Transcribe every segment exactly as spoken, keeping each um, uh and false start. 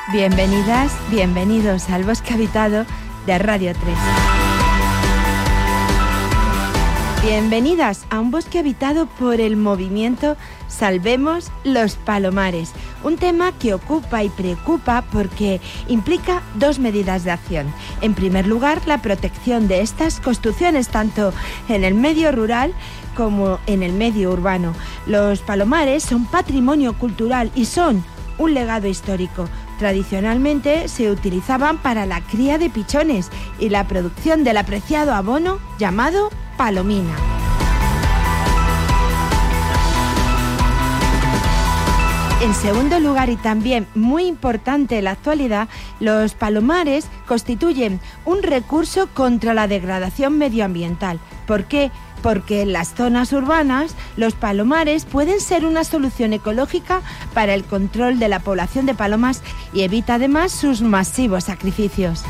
Bienvenidas, bienvenidos al Bosque Habitado de Radio tres. Bienvenidas a un bosque habitado por el movimiento Salvemos los Palomares, un tema que ocupa y preocupa porque implica dos medidas de acción. En primer lugar, la protección de estas construcciones tanto en el medio rural como en el medio urbano. Los palomares son patrimonio cultural y son un legado histórico. Tradicionalmente se utilizaban para la cría de pichones y la producción del apreciado abono llamado palomina. En segundo lugar, y también muy importante en la actualidad, los palomares constituyen un recurso contra la degradación medioambiental. ¿Por qué? Porque en las zonas urbanas los palomares pueden ser una solución ecológica para el control de la población de palomas y evita además sus masivos sacrificios.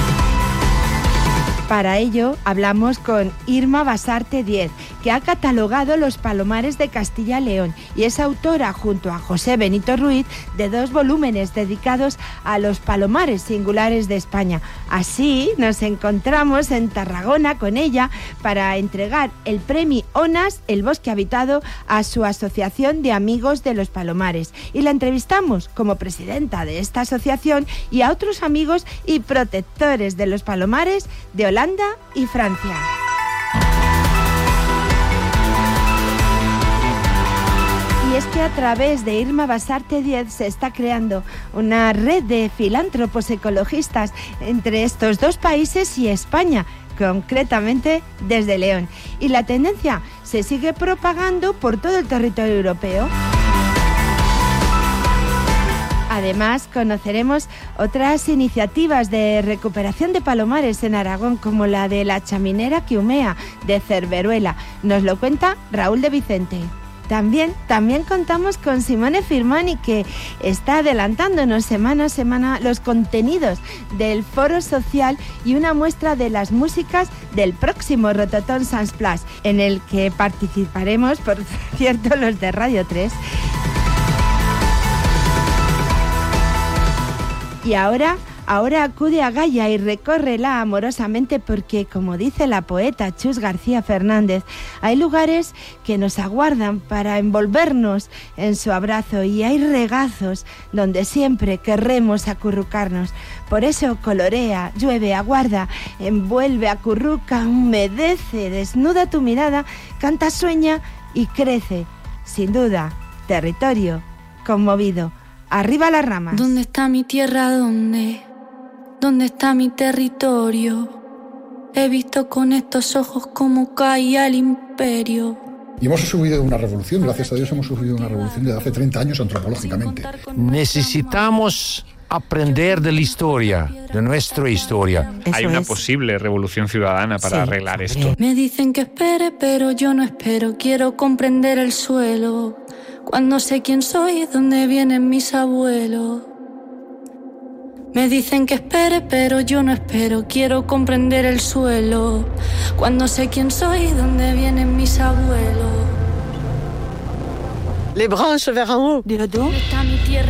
Para ello hablamos con Irma Basarte Díez, que ha catalogado los palomares de Castilla y León y es autora, junto a José Benito Ruiz, de dos volúmenes dedicados a los palomares singulares de España. Así nos encontramos en Tarragona con ella para entregar el premio ONAS, el Bosque Habitado, a su Asociación de Amigos de los Palomares. Y la entrevistamos como presidenta de esta asociación y a otros amigos y protectores de los palomares de Holanda y Francia. Y es que a través de Irma Basarte Díez se está creando una red de filántropos ecologistas entre estos dos países y España, concretamente desde León. Y la tendencia se sigue propagando por todo el territorio europeo. Además, conoceremos otras iniciativas de recuperación de palomares en Aragón, como la de la chaminera que humea de Cerveruela. Nos lo cuenta Raúl de Vicente. También, también contamos con Simone Firmani, que está adelantándonos semana a semana los contenidos del foro social y una muestra de las músicas del próximo Rototom Sans Place, en el que participaremos, por cierto, los de Radio tres. Y ahora, ahora acude a Gaia y recórrela amorosamente porque, como dice la poeta Chus García Fernández, hay lugares que nos aguardan para envolvernos en su abrazo y hay regazos donde siempre querremos acurrucarnos. Por eso colorea, llueve, aguarda, envuelve, acurruca, humedece, desnuda tu mirada, canta, sueña y crece. Sin duda, territorio conmovido. Arriba las ramas. ¿Dónde está mi tierra? ¿Dónde? ¿Dónde está mi territorio? He visto con estos ojos cómo caía el imperio. Y hemos sufrido una revolución, gracias a Dios hemos sufrido una revolución desde hace treinta años antropológicamente. Necesitamos aprender de la historia, de nuestra historia. Eso Hay una es. posible revolución ciudadana para Sí, arreglar hombre. esto. Me dicen que espere, pero yo no espero. Quiero comprender el suelo. Cuando sé quién soy, dónde vienen mis abuelos. Me dicen que espere, pero yo no espero. Quiero comprender el suelo. Cuando sé quién soy, dónde vienen mis abuelos. Les branches vers en haut. Dilo tú. ¿Dónde está mi tierra?